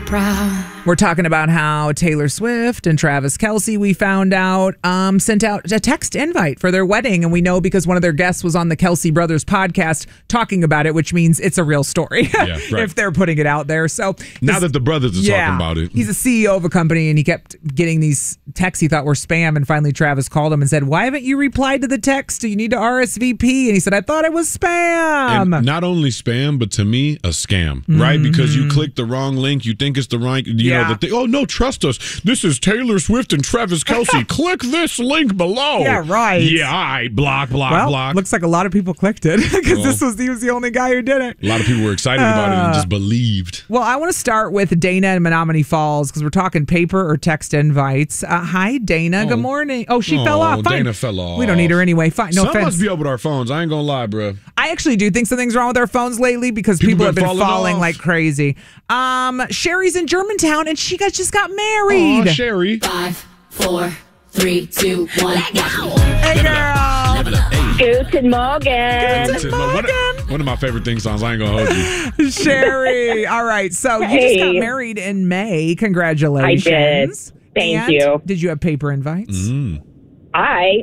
proud. We're talking about how Taylor Swift and Travis Kelce, we found out, sent out a text invite for their wedding. And we know because one of their guests was on the Kelce Brothers podcast talking about it, which means it's a real story if they're putting it out there. So now that the brothers are talking about it. He's a CEO of a company and he kept getting these texts he thought were spam. And finally, Travis called him and said, "Why haven't you replied to the text? You need to RSVP." And he said, "I thought it was spam." And not only spam, but to me, a scam, right? Because you click the wrong link. You think it's the right, oh, no, trust us. This is Taylor Swift and Travis Kelce. Click this link below. Yeah, right. Yeah, all right. Block. Looks like a lot of people clicked it because he was the only guy who did it. A lot of people were excited about it and just believed. Well, I want to start with Dana in Menominee Falls because we're talking paper or text invites. Hi, Dana. Good morning. Oh, she fell off. Fine. Dana fell off. We don't need her anyway. Fine. No Some offense. must be up with our phones. I ain't gonna lie, bro. I actually do think something's wrong with our phones lately because people have been falling like crazy. Sherry's in Germantown and she just got married. Oh, Sherry. 5, 4, 3, 2, 1. Hey, girl. Guten Morgen. One of my favorite theme songs. I ain't gonna hold you. Sherry. All right. So you just got married in May. Congratulations. I did. Thank you. Did you have paper invites? I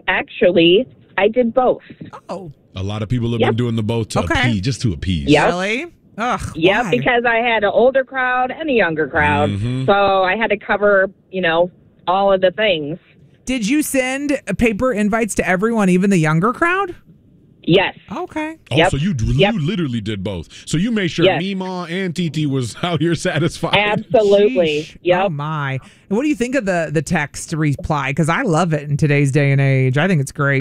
did both. Oh. A lot of people have been doing the both to appease, just to appease. Yep. Really? Ugh, yep, why? because I had an older crowd and a younger crowd. So I had to cover, all of the things. Did you send paper invites to everyone, even the younger crowd? Yes. Okay. Oh, so you literally did both. So you made sure Mima and Titi was out here satisfied. Absolutely. Sheesh. Yep. Oh, my. And what do you think of the text reply? Because I love it in today's day and age. I think it's great.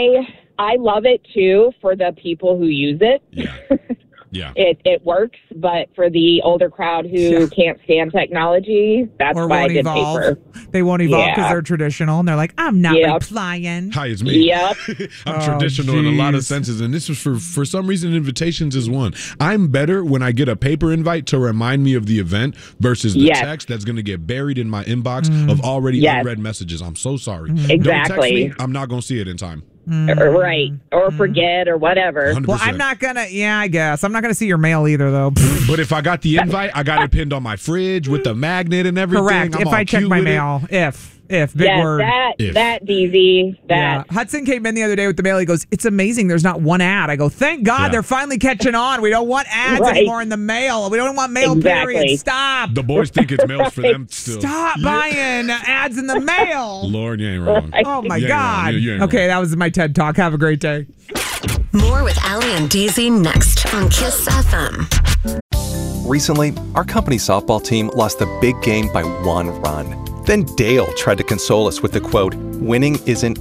I love it, too, for the people who use it. Yeah. Yeah. It works, but for the older crowd who can't stand technology, that's why I did paper. They won't evolve because they're traditional, and they're like, I'm not replying. Hi, it's me. Yep. I'm traditional in a lot of senses, and this was for some reason, invitations is one. I'm better when I get a paper invite to remind me of the event versus the text that's going to get buried in my inbox of already unread messages. I'm so sorry. Exactly. Don't text me. I'm not going to see it in time. Right. Or forget or whatever. 100%. Well, I'm not going to, I guess. I'm not going to see your mail either, though. But if I got the invite, I got it pinned on my fridge with the magnet and everything. Correct. If I check my mail. If big word. That DZ. That. Yeah. Hudson came in the other day with the mail. He goes, "It's amazing. There's not one ad." I go, "Thank God they're finally catching on. We don't want ads anymore in the mail. We don't want mail. Period. Stop." The boys think it's mail for them still. Stop buying ads in the mail. Lord, you ain't wrong. Oh my God. You ain't wrong. That was my TED Talk. Have a great day. More with Ali and DZ next on Kiss FM. Recently, our company softball team lost the big game by 1 run. Then Dale tried to console us with the quote, "Winning isn't